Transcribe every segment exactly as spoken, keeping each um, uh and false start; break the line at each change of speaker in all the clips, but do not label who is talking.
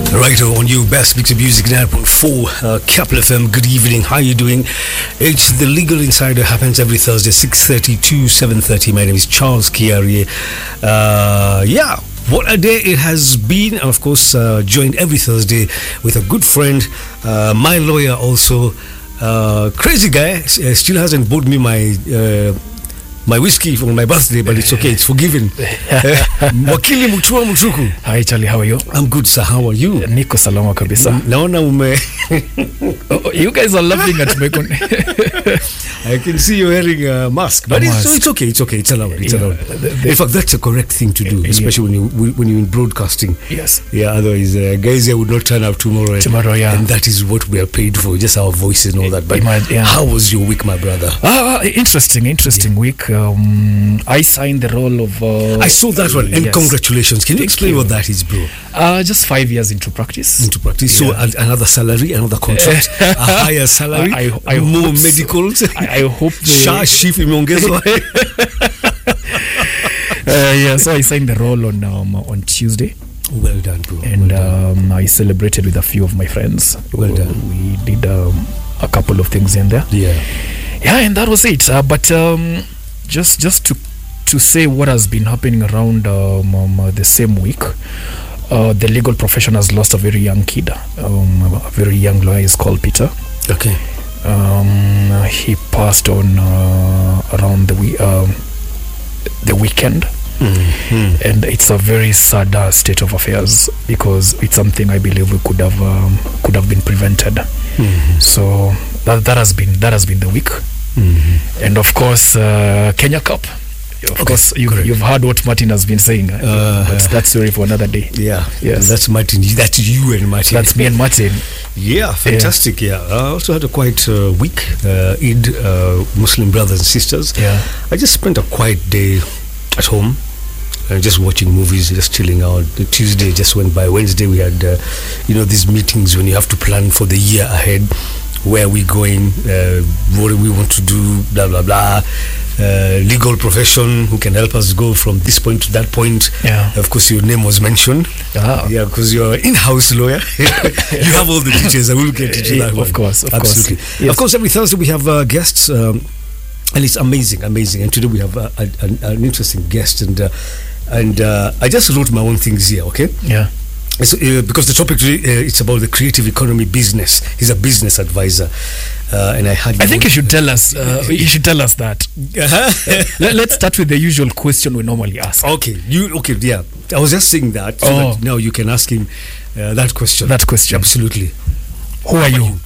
Right on you, Best Mix of Music nine point four, uh, Capital F M. Good evening. How are you doing? It's the Legal Insider. Happens every Thursday, six thirty to seven thirty. My name is Charles Kiarie. Uh, yeah, what a day it has been. And of course, uh, joined every Thursday with a good friend, uh, my lawyer also. Uh, crazy guy. Uh, still hasn't bought me my... Uh, my whiskey for my birthday, but it's okay, it's forgiven. Wakili Mutua Mutruku.
Hi Charlie, how are you?
I'm good, sir. How are you?
Niko salama kabisa.
Naona ume.
Oh, you guys are laughing at me.
I can see you're wearing a mask, but a it's, mask. So it's okay. It's okay. It's allowed. It's yeah, allowed. The, the, in fact, that's a correct thing to do, especially yeah. when you when you're in broadcasting.
Yes.
Yeah. Otherwise, uh, guys here would not turn up tomorrow.
Tomorrow, yeah.
And that is what we are paid for, just our voices and all that. But might, yeah. How was your week, my brother?
Ah, uh, interesting, interesting yeah. week. Um, I signed the role of. Uh,
I saw that one, and yes. congratulations. Can you
Thank
explain
you.
what that is, bro?
Uh, just five years into practice.
Into practice. Yeah. So, uh, another salary, another contract, a higher salary,
I, I, I
more
so.
medicals.
I, I hope
Sha shift imeongezwa.
Uh, yeah, so I signed the role on um, on Tuesday.
Well done, bro.
And
well done.
Um, I celebrated with a few of my friends.
Well done.
We did um, a couple of things in there.
Yeah.
Yeah, and that was it. Uh, but um, just just to to say what has been happening around um, um, uh, the same week, uh, the legal profession has lost a very young kid. Um, a very young lawyer is called Peter.
Okay.
Um, he passed on uh, around the we- um, the weekend.
Mm-hmm.
And it's a very sad uh, state of affairs because it's something I believe we could have um, could have been prevented.
Mm-hmm.
So that that has been that has been the week.
Mm-hmm.
And of course, uh, Kenya Cup. Of okay, course, you, you've heard what Martin has been saying, uh, but that's story for another day.
Yeah,
yes,
that's Martin. That's you and Martin.
That's me and Martin.
Yeah, fantastic. Yeah, yeah. I also had a quiet uh, week. Uh, Eid, uh, Muslim brothers and sisters.
Yeah,
I just spent a quiet day at home. Uh, just watching movies, just chilling out. The Tuesday just went by. Wednesday we had, uh, you know, these meetings when you have to plan for the year ahead. Where we going? Uh, what do we want to do? Blah blah blah. Uh, legal profession who can help us go from this point to that point.
Yeah.
Of course, your name was mentioned.
Ah.
Yeah, because you're an in-house lawyer. You have all the details. I will get into that.
Of
one.
course, of
absolutely.
Course. Yes.
Of course, every Thursday we have uh, guests. Um, and it's amazing, amazing. And today we have uh, a, an, an interesting guest, and uh, and uh, I just wrote my own things here. Okay.
Yeah.
It's, uh, because the topic today uh, it's about the creative economy business. He's a business advisor, uh, and I had.
I think you should tell us. Uh, you should tell us that. Uh, let, let's start with the usual question we normally ask.
Okay. You okay? Yeah. I was just saying that. So
oh.
that now you can ask him uh, that question.
That question.
Absolutely.
Who are you?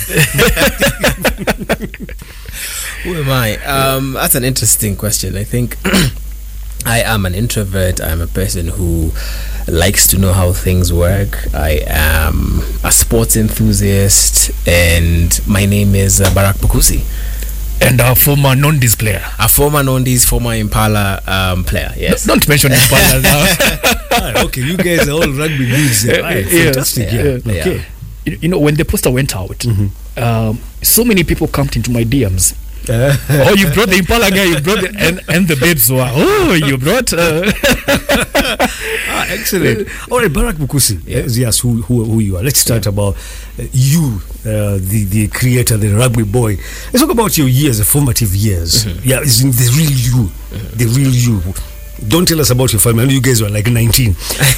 Who am I? Um, that's an interesting question. I think I am an introvert. I'm a person who likes to know how things work. I am a sports enthusiast, and my name is uh, Barack Bukusi.
And a former Nondies player.
A former Nondies, former Impala um, player, yes.
No, don't mention Impala now.
Ah, okay, you guys are all rugby dudes. Yeah. Right, fantastic, yeah. yeah.
yeah.
Okay.
You, you know, when the poster went out, mm-hmm. um, so many people come into my D Ms. Uh, oh, you brought the Impala guy, you brought the, and, and the babes were, oh, you brought. Uh,
ah, excellent. All right, Barack Bukusi, yes, yes who, who who you are. Let's start yeah. about uh, you, uh, the, the creator, the rugby boy. Let's talk about your years, the formative years. Mm-hmm. Yeah, it's the real you, mm-hmm. the real you. Don't tell us about your family. I know you guys were like nineteen.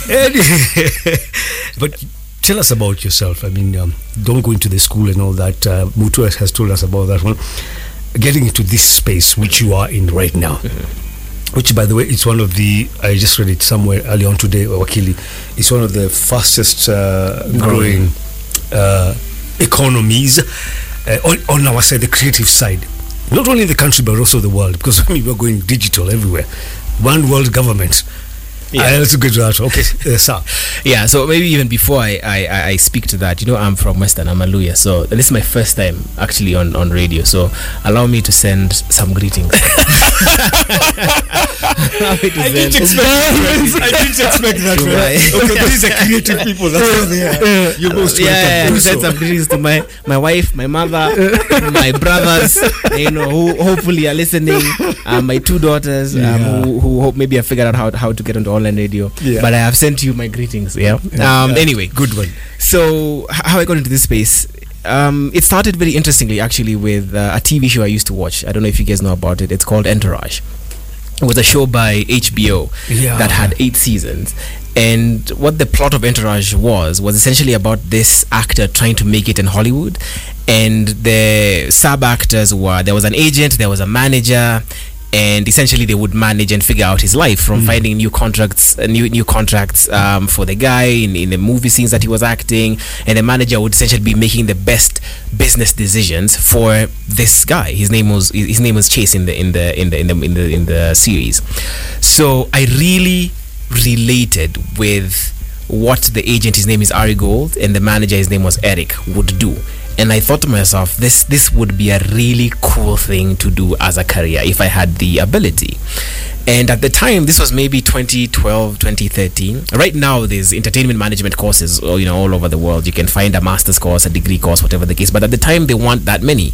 But tell us about yourself. I mean, um, don't go into the school and all that. Uh, Mutu has told us about that one. Getting into this space which you are in right now, mm-hmm. which, by the way, it's one of the, I just read it somewhere early on today, Wakili, it's one of the fastest uh, growing uh, economies uh, on, on our side, the creative side. Not only in the country, but also the world, because I mean, we're going digital everywhere. One world government. Yeah, let's get to that. Okay, uh, sir.
Yeah, so maybe even before I, I, I speak to that, you know, I'm from Western, I'm a Luya, so this is my first time actually on, on radio, so allow me to send some greetings.
I didn't expect I didn't expect that. Right? Okay, these are creative people. That's what they are. You're most
yeah,
welcome.
Yeah, send some greetings to my, my wife, my mother, my brothers, you know, who hopefully are listening, uh, my two daughters, yeah. um, who, who hope maybe have figured out how, how to get into online online radio.
Yeah.
But I have sent you my greetings. Yeah. Um.
Yeah.
Anyway,
Good one.
so h- how I got into this space. Um, it started very interestingly, actually, with uh, a T V show I used to watch. I don't know if you guys know about it. It's called Entourage. It was a show by H B O
Yeah.
that had eight seasons. And what the plot of Entourage was, was essentially about this actor trying to make it in Hollywood. And the sub-actors were, there was an agent, there was a manager, and essentially they would manage and figure out his life from finding new contracts, uh, new new contracts um, for the guy in, in the movie scenes that he was acting, and the manager would essentially be making the best business decisions for this guy. His name was his name was Chase in the in the in the in the in the, in the series. So I really related with what the agent, his name is Ari Gold, and the manager, his name was Eric, would do. And I thought to myself, this this would be a really cool thing to do as a career if I had the ability. And at the time, this was maybe twenty twelve, twenty thirteen. Right now, there's entertainment management courses, uh, you know, all over the world. You can find a master's course, a degree course, whatever the case. But at the time, they weren't that many.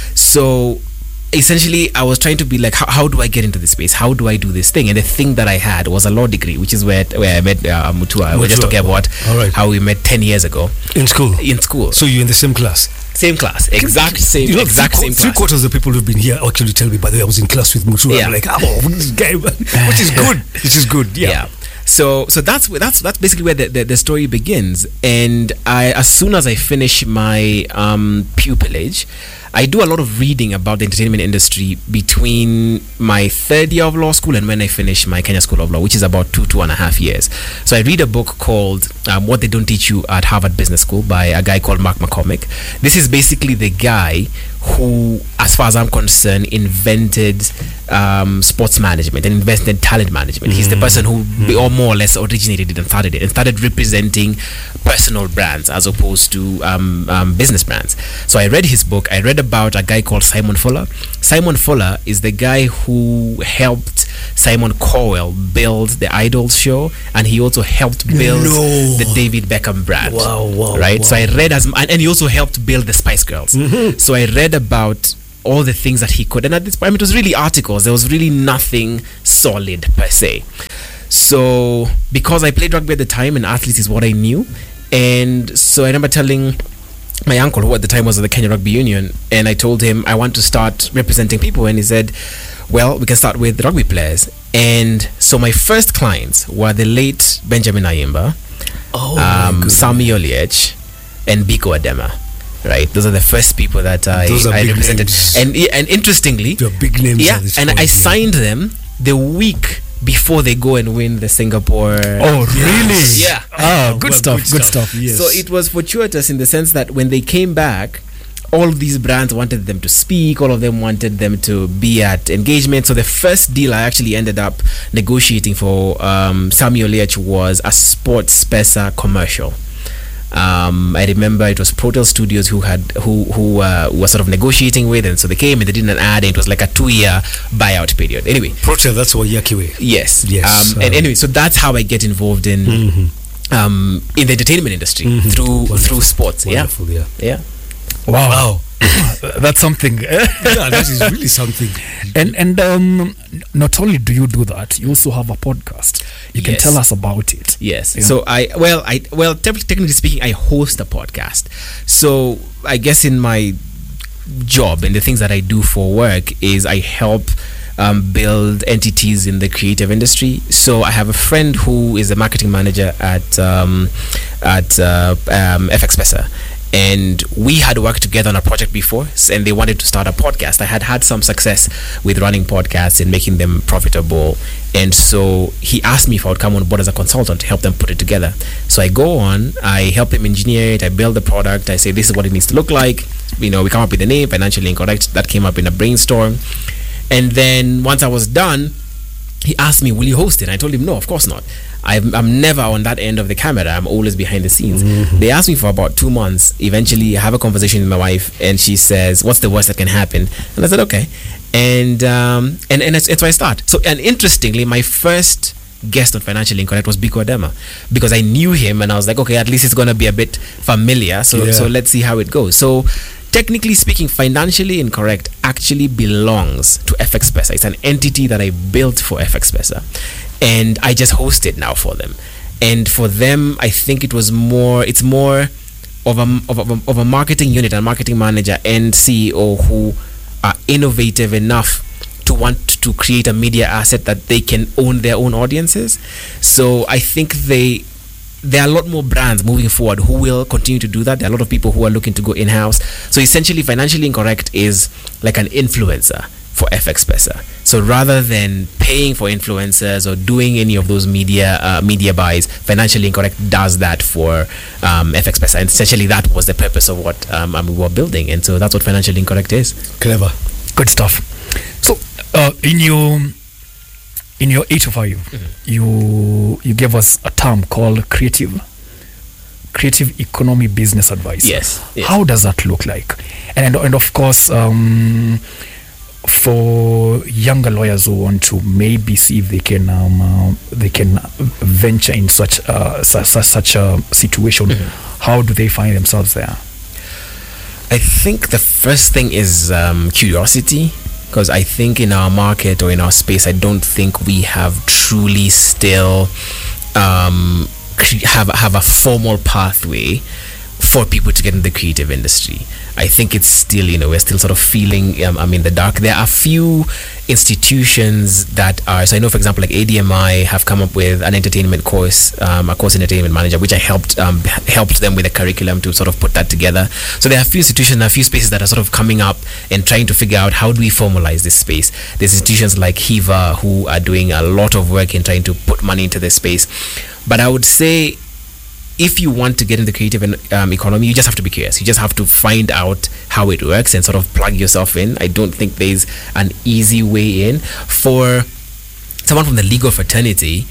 So essentially, I was trying to be like, how, how do I get into this space? How do I do this thing? And the thing that I had was a law degree, which is where where I met uh, Mutua. We were just
Mutua.
talking about
All right.
how we met ten years ago
In school.
in school.
So you're in the same class.
Same class, exact same,
You know,
exact
three,
same
Three
class.
quarters of the people who've been here actually tell me, by the way, I was in class with Mutua.
Yeah.
I'm like, oh, this guy, which is good. Which is good. Yeah.
Yeah. So so that's where- that's that's basically where the, the, the story begins. And I, as soon as I finish my um, pupillage, I do a lot of reading about the entertainment industry between my third year of law school and when I finish my Kenya School of Law, which is about two, two and a half years. So I read a book called um, What They Don't Teach You at Harvard Business School by a guy called Mark McCormick. This is basically the guy who, as far as I'm concerned, invented um, sports management and invented talent management. He's the person who, be- or more or less, originated it and started it and started representing personal brands as opposed to um, um, business brands. So I read his book. I read about a guy called Simon Fuller. Simon Fuller is the guy who helped Simon Cowell build the Idols show, and he also helped build
No.
the David Beckham brand.
Wow, wow,
Right?
wow.
So I read as, and, and he also helped build the Spice Girls. So I read about all the things that he could, and at this point it was really articles. There was really nothing solid per se. So because I played rugby at the time and athletes is what I knew, and so I remember telling my uncle, who at the time was at the Kenya Rugby Union, and I told him I want to start representing people, and he said, well, we can start with the rugby players. And so my first clients were the late Benjamin Ayimba,
Oh, my
um,
goodness.
Sami Oliech, and Biko Adema. Right, those are the first people that I,
Those are
I
big
represented,
names.
and yeah, and interestingly,
They're big names.
yeah,
at this
and
point,
I
yeah.
signed them the week before they go and win the Singapore.
Oh, really?
Yeah.
Ah,
Oh,
good
well,
stuff.
good
Good
stuff.
stuff.
Yes.
So it was fortuitous in the sense that when they came back, all of these brands wanted them to speak, all of them wanted them to be at engagement. So the first deal I actually ended up negotiating for um, Sami Oliech was a Sports Pesa commercial. Um, I remember it was Protel Studios who had who who uh, was sort of negotiating with, and so they came and they did an ad, and it was like a two-year buyout period. Anyway,
Protel, that's what Yakiwe.
yes,
Yes,
Um, and
um,
anyway, so that's how I get involved in
Mhm.
um, in the entertainment industry
Mhm.
through
Wonderful.
through sports.
Wonderful, yeah.
Yeah, yeah.
Wow. That's something.
Yeah, that is really something.
and and um, not only do you do that, you also have a podcast. You can
Yes.
tell us about it.
Yes.
Yeah.
So I well I well te- technically speaking I host a podcast. So I guess in my job and the things that I do for work is I help um, build entities in the creative industry. So I have a friend who is a marketing manager at um, at uh, um, F X Pesa. And we had worked together on a project before, s- and they wanted to start a podcast. I had had some success with running podcasts and making them profitable. And so he asked me if I would come on board as a consultant to help them put it together. So I go on, I help them engineer it, I build the product, I say this is what it needs to look like. You know, we come up with the name, Financially Incorrect. That came up in a brainstorm. And then once I was done, he asked me, will you host it? And I told him, no, of course not. I'm, I'm never on that end of the camera. I'm always behind the scenes. They asked me for about two months. Eventually, I have a conversation with my wife, and she says, what's the worst that can happen? And I said, okay. And um, and, and it's, it's where I start. So, and interestingly, my first guest on Financially Incorrect was Biko Adema, because I knew him, and I was like, okay, at least it's going to be a bit familiar. So,
Yeah.
so let's see how it goes. So, technically speaking, Financially Incorrect actually belongs to F X Pesa. It's an entity that I built for F X Pesa. and I just host it now for them. And for them, I think it was more, it's more of a, of a, of a marketing unit, a marketing manager and C E O who are innovative enough to want to create a media asset that they can own their own audiences. So I think they there are a lot more brands moving forward who will continue to do that. There are a lot of people who are looking to go in-house. So essentially, Financially Incorrect is like an influencer for F X Pesa. So rather than paying for influencers or doing any of those media uh, media buys, Financially Incorrect does that for um, F X Pesa. And essentially, that was the purpose of what um, we were building. And so that's what Financially Incorrect is.
Clever.
Good stuff. So uh, in your in your eight to five, mm-hmm. you you gave us a term called creative creative economy business advice.
Yes, yes.
How does that look like? And and of course, um, for younger lawyers who want to maybe see if they can um, uh, they can venture in such uh, such, such a situation, mm-hmm. how do they find themselves there?
I think the first thing is um, curiosity. Because I think in our market or in our space, I don't think we have truly still um, cre- have have a formal pathway for people to get in the creative industry. I think it's still, you know, we're still sort of feeling um, I'm in the dark. There are a few institutions that are, so I know, for example, like A D M I have come up with an entertainment course, um, a course in entertainment manager, which I helped um, helped them with a curriculum to sort of put that together. So there are a few institutions, a few spaces that are sort of coming up and trying to figure out how do we formalize this space. There's institutions like Hiva who are doing a lot of work in trying to put money into this space. But I would say, if you want to get in the creative um, economy, you just have to be curious. You just have to find out how it works and sort of plug yourself in. I don't think there's an easy way in. For someone from the legal fraternity,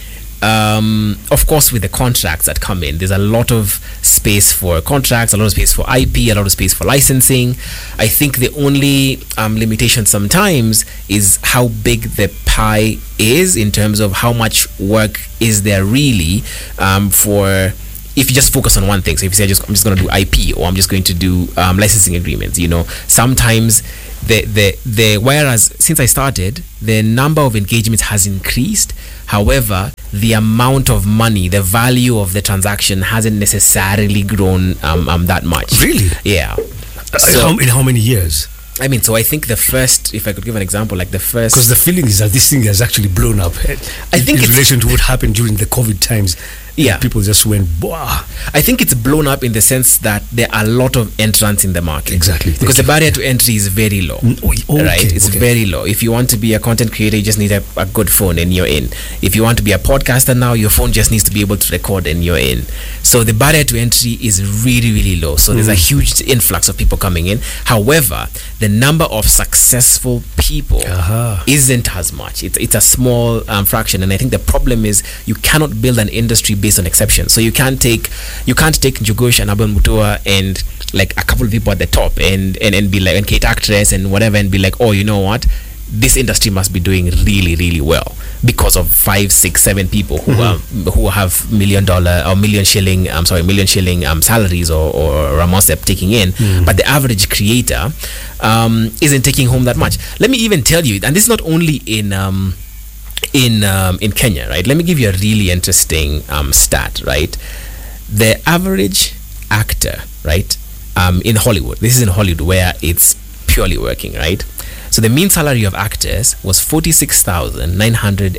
um, of course, with the contracts that come in, there's a lot of space for contracts, a lot of space for I P, a lot of space for licensing. I think the only um, limitation sometimes is how big the pie is in terms of how much work is there really um, for... if you just focus on one thing. So if you say just, I'm just going to do I P, or I'm just going to do um, licensing agreements, you know, sometimes the, the, the, whereas since I started, the number of engagements has increased. However, the amount of money, the value of the transaction hasn't necessarily grown um, um that much.
Really?
Yeah.
So, how, in how many years?
I mean, so I think the first, if I could give an example, like the first...
Because the feeling is that this thing has actually blown up.
I think
in relation to what happened during the COVID times.
Yeah.
People just went, wow.
I think it's blown up in the sense that there are a lot of entrants in the market.
Exactly.
Because the barrier to entry is very low.
Okay,
right? It's
okay.
very low. If you want to be a content creator, you just need a, a good phone and you're in. If you want to be a podcaster now, your phone just needs to be able to record and you're in. So the barrier to entry is really, really low. So mm. there's a huge influx of people coming in. However, the number of successful people uh-huh. isn't as much. It's, it's a small um, fraction. And I think the problem is you cannot build an industry based on exceptions. So you can't take you can't take Njugush and Abel Mutua and like a couple of people at the top and, and, and be like, and Kate Actress and whatever, and be like, oh, you know what? This industry must be doing really, really well because of five, six, seven people who mm-hmm. um, who have million dollar or million shilling, I'm sorry, million shilling um, salaries or, or amounts they're taking in. Mm. But the average creator um, isn't taking home that much. Let me even tell you, and this is not only in um, in um, in Kenya, right? Let me give you a really interesting um, stat, right? The average actor, right, um, in Hollywood, this is in Hollywood where it's purely working, right? So the mean salary of actors was forty-six thousand nine hundred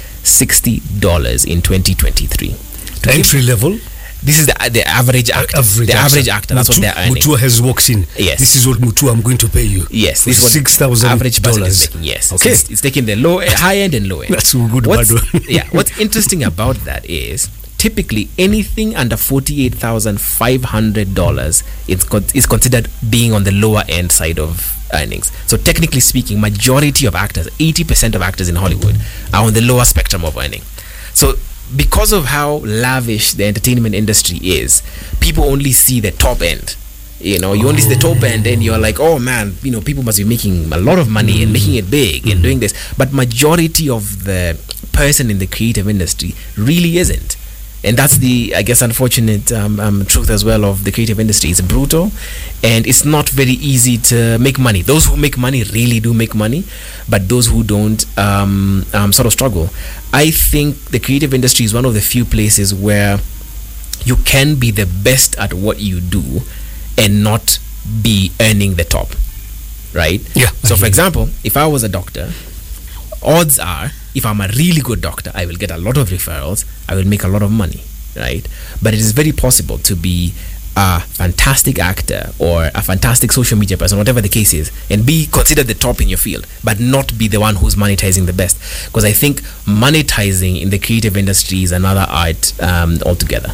sixty dollars in twenty twenty-three.
To entry give, level?
This is the the average actor.
Average
the
actor.
average actor. That's
Mutu,
what they're earning.
Mutua has walked in.
Yes.
This is what Mutua I'm going to pay you.
Yes. This is what
six thousand
average person is making. Yes.
Okay.
So it's, it's taking the low, high end and low end.
That's a good
what's,
bad one.
Yeah. What's interesting about that is typically anything under forty-eight thousand five hundred dollars is, con- is considered being on the lower end side of earnings. So technically speaking, majority of actors, eighty percent of actors in Hollywood are on the lower spectrum of earning. So because of how lavish the entertainment industry is, people only see the top end. You know, you oh. only see the top end and you're like, oh man, you know, people must be making a lot of money mm. and making it big mm. and doing this. But majority of the person in the creative industry really isn't. And that's the, I guess, unfortunate um, um, truth as well of the creative industry. It's brutal, and it's not very easy to make money. Those who make money really do make money, but those who don't um, um, sort of struggle. I think the creative industry is one of the few places where you can be the best at what you do and not be earning the top, right?
Yeah.
So, for example, if I was a doctor, odds are, if I'm a really good doctor, I will get a lot of referrals, I will make a lot of money, right? But it is very possible to be a fantastic actor or a fantastic social media person, whatever the case is, and be considered the top in your field, but not be the one who's monetizing the best. Because I think monetizing in the creative industry is another art um, altogether.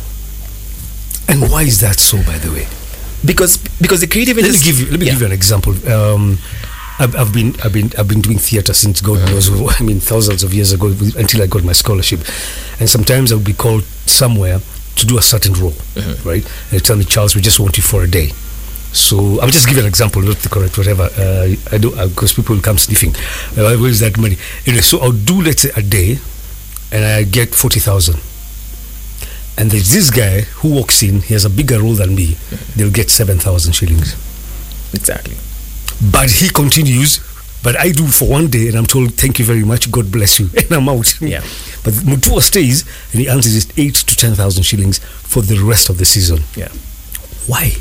And why is that so, by the way?
Because because the creative
Let me
industry.
give you. Let me
yeah.
give you an example. Um, I've, I've been I've been I've been doing theatre since God knows. I mean, thousands of years ago, until I got my scholarship. And sometimes I would be called somewhere to do a certain role,
Mm-hmm.
right? And they tell me, Charles, we just want you for a day. So I'll just give you an example, not the correct whatever. Uh, I do because people will come sniffing. Uh, where is that money? Anyway, so I'll do, let's say, a day, and I get forty thousand. And there's this guy who walks in. He has a bigger role than me. They'll get seven thousand shillings.
Exactly.
But he continues. But I do for one day, and I'm told, "Thank you very much. God bless you," and I'm out.
Yeah.
But Mutua stays, and he earns just eight to ten thousand shillings for the rest of the season.
Yeah.
Why?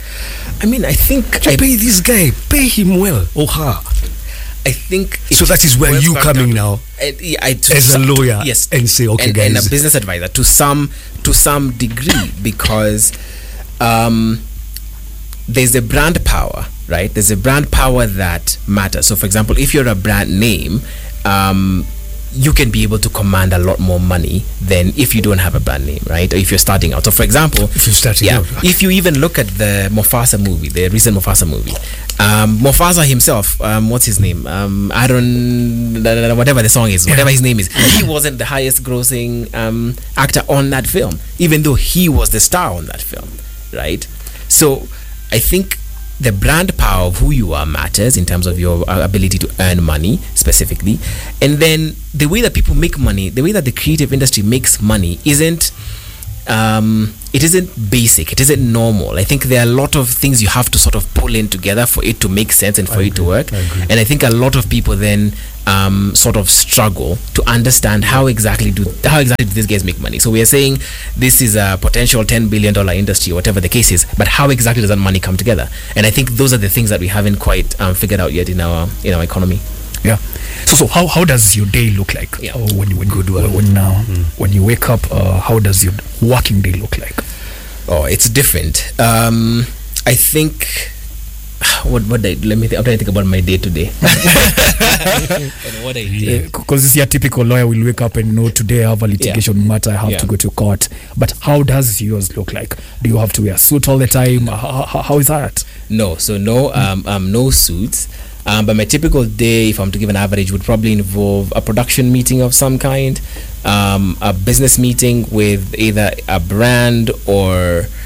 I mean, I think
You
I,
pay this guy, pay him well or her.
I think
So
it
that is where
boils
you
back
coming
down
now
to- I- yeah, I- to
as a
some- to-
lawyer,
yes,
and say, okay,
and,
guys,
and a business advisor to some to some degree, because um, there's a brand power, right? There's a brand power that matters. So, for example, if you're a brand name, um, you can be able to command a lot more money than if you don't have a brand name, right? Or if you're starting out. So, for example,
If you're starting
yeah,
out.
if you even look at the Mufasa movie, the recent Mufasa movie, um, Mufasa himself, um, what's his name? Um, Aaron, da- da- da- whatever the song is, whatever his name is, he wasn't the highest grossing um, actor on that film, even though he was the star on that film, right? So I think the brand power of who you are matters in terms of your uh, ability to earn money specifically. And then the way that people make money, the way that the creative industry makes money isn't um, it isn't basic, it isn't normal. I think there are a lot of things you have to sort of pull in together for it to make sense and for
I
it to
agree,
work.
I agree.
And I think a lot of people then um, sort of struggle to understand how exactly do how exactly do these guys make money. So we are saying this is a potential ten billion dollar industry, or whatever the case is, but how exactly does that money come together? And I think those are the things that we haven't quite um, figured out yet in our in our economy.
Yeah. So so how, how does your day look like?
Yeah.
Uh, when you when
Good
you,
one.
when uh, when you wake up, uh, how does your working day look like?
Oh, it's different. Um, I think. What what I, let me think, I'm trying to think about my day today. And what I did.
Because this your typical lawyer will wake up and know today I have a litigation matter, I have
Yeah.
to go to court. But how does yours look like? Do you have to wear a suit all the time? How, how, how is that?
No, so no, um, um, no suits. Um, but my typical day, if I'm to give an average, would probably involve a production meeting of some kind, um, a business meeting with either a brand or